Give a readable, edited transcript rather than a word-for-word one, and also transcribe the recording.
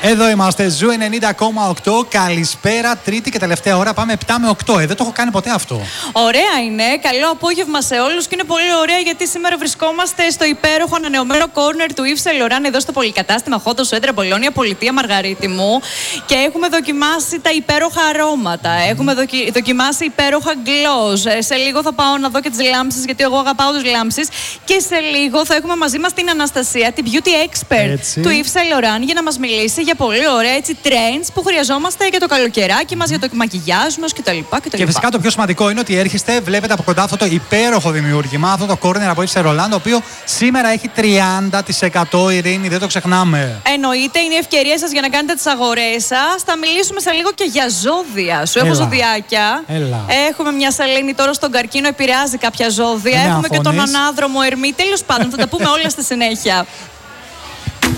Εδώ είμαστε, Ζου 90,8. Καλησπέρα, τρίτη και τελευταία ώρα. Πάμε 7 με 8. Δεν το έχω κάνει ποτέ αυτό. Ωραία είναι. Καλό απόγευμα σε όλους. Και είναι πολύ ωραία γιατί σήμερα βρισκόμαστε στο υπέροχο ανανεωμένο corner του Yves Saint Laurent εδώ στο πολυκατάστημα Χόντο Σουέντρα Μπολόνια, πολιτεία Μαργαρίτη μου. Και έχουμε δοκιμάσει τα υπέροχα αρώματα. Έχουμε δοκιμάσει υπέροχα gloss. Σε λίγο θα πάω να δω και τις λάμψεις, γιατί εγώ αγαπάω τις λάμψεις. Και σε λίγο θα έχουμε μαζί μας την Αναστασία, την beauty expert του Yves Saint Laurent, για να μας μιλήσει για πολύ ωραία έτσι trends που χρειαζόμαστε για το καλοκαιράκι μας, για το μακιγιάζ μας κτλ. Και φυσικά το πιο σημαντικό είναι ότι έρχεστε, βλέπετε από κοντά αυτό το υπέροχο δημιούργημα, αυτό το corner από Yves Saint Laurent, το οποίο σήμερα έχει 30%, Ειρήνη, δεν το ξεχνάμε. Εννοείται, είναι η ευκαιρία σας για να κάνετε τις αγορές σας. Θα μιλήσουμε σε λίγο και για ζώδια. Σου έχω ζωδιάκια. Έχουμε μια σελήνη τώρα στον καρκίνο, επηρεάζει κάποια ζώδια. Έχουμε και τον ανάδρομο Ερμή. Τέλος πάντων, θα τα πούμε όλα στη συνέχεια.